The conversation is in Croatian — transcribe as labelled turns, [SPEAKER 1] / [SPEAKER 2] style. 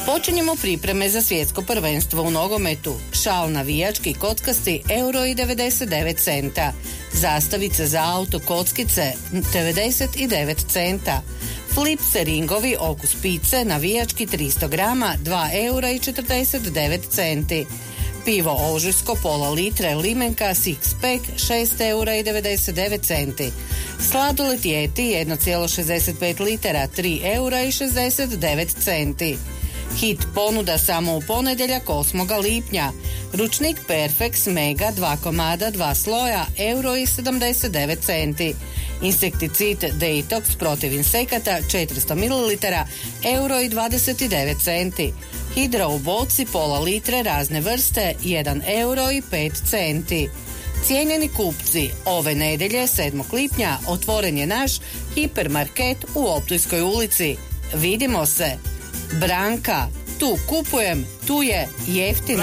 [SPEAKER 1] Počinjemo pripreme za svjetsko prvenstvo u nogometu. Šal navijački kockasti €1,99. Zastavice za auto kockice 99 centa. Flipse ringovi okus pice navijački 300 grama €2,49. Pivo Ožujsko pola litre limenka six pack €6,99. Sladoled Yeti 1,65 litara €3,69. Hit ponuda samo u ponedjeljak 8. lipnja. Ručnik Perfex Mega 2 komada 2 sloja €1,79. Insekticid Detox protiv insekata 400 ml €1,29. Hidra u boci pola litre razne vrste €1,05. Cijenjeni kupci, ove nedjelje 7. lipnja otvoren je naš hipermarket u Optujskoj ulici. Vidimo se. Branka, tu kupujem, tu je jeftino.